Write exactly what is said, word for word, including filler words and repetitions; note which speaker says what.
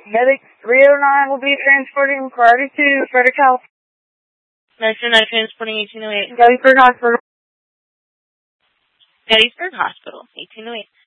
Speaker 1: Medic three oh nine will be transporting priority to Frederick Health.
Speaker 2: Metro nine transporting eighteen oh eight.
Speaker 1: Gettysburg Hospital.
Speaker 2: Gettysburg Hospital, eighteen oh eight.